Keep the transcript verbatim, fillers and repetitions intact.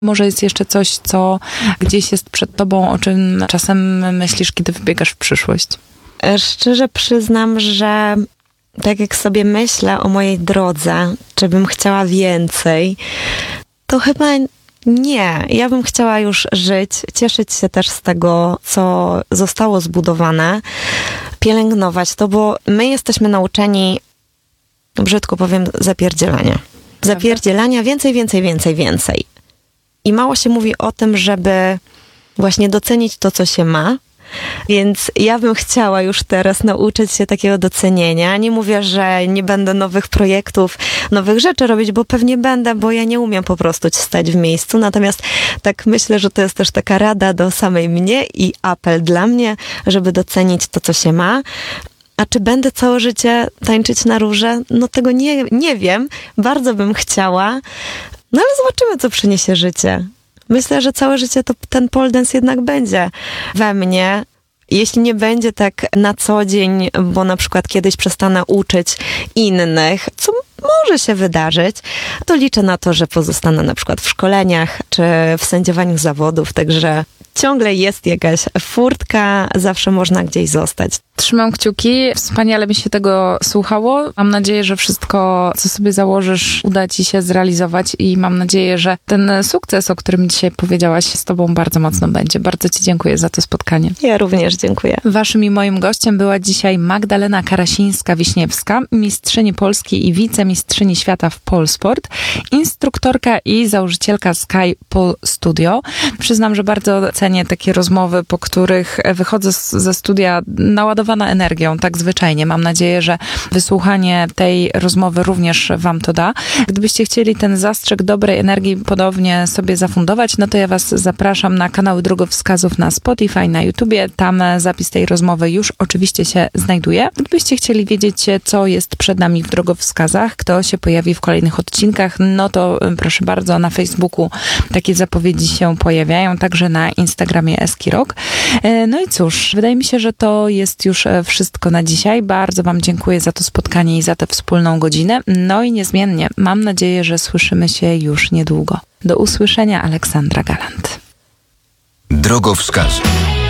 Może jest jeszcze coś, co gdzieś jest przed tobą, o czym czasem myślisz, kiedy wybiegasz w przyszłość? Szczerze przyznam, że tak jak sobie myślę o mojej drodze, czy bym chciała więcej, to chyba nie. Ja bym chciała już żyć, cieszyć się też z tego, co zostało zbudowane, pielęgnować to, bo my jesteśmy nauczeni, brzydko powiem, zapierdzielania. Zapierdzielania więcej, więcej, więcej, więcej. I mało się mówi o tym, żeby właśnie docenić to, co się ma. Więc ja bym chciała już teraz nauczyć się takiego docenienia. Nie mówię, że nie będę nowych projektów, nowych rzeczy robić, bo pewnie będę, bo ja nie umiem po prostu stać w miejscu. Natomiast tak myślę, że to jest też taka rada do samej mnie i apel dla mnie, żeby docenić to, co się ma. A czy będę całe życie tańczyć na róże? No tego nie, nie wiem. Bardzo bym chciała. No ale zobaczymy, co przyniesie życie. Myślę, że całe życie to ten pole dance jednak będzie we mnie. Jeśli nie będzie tak na co dzień, bo na przykład kiedyś przestanę uczyć innych, co może się wydarzyć, to liczę na to, że pozostanę na przykład w szkoleniach czy w sędziowaniu zawodów, także ciągle jest jakaś furtka, zawsze można gdzieś zostać. Trzymam kciuki, wspaniale mi się tego słuchało. Mam nadzieję, że wszystko, co sobie założysz, uda ci się zrealizować i mam nadzieję, że ten sukces, o którym dzisiaj powiedziałaś, z tobą bardzo mocno będzie. Bardzo ci dziękuję za to spotkanie. Ja również dziękuję. Waszym i moim gościem była dzisiaj Magdalena Karasińska-Wiśniewska, mistrzyni Polski i wicemistrzyni świata w Polsport, instruktorka i założycielka Sky Pole Studio. Przyznam, że bardzo cenię takie rozmowy, po których wychodzę z, ze studia naładowana energią, tak zwyczajnie. Mam nadzieję, że wysłuchanie tej rozmowy również wam to da. Gdybyście chcieli ten zastrzyk dobrej energii podobnie sobie zafundować, no to ja was zapraszam na kanały drogowskazów na Spotify, na YouTubie. Tam zapis tej rozmowy już oczywiście się znajduje. Gdybyście chcieli wiedzieć, co jest przed nami w drogowskazach, kto się pojawi w kolejnych odcinkach, no to proszę bardzo, na Facebooku takie zapowiedzi się pojawiają, także na Instagramie Eskirok. No i cóż, wydaje mi się, że to jest już wszystko na dzisiaj. Bardzo wam dziękuję za to spotkanie i za tę wspólną godzinę. No i niezmiennie mam nadzieję, że słyszymy się już niedługo. Do usłyszenia, Aleksandra Galant. Drogowskazy.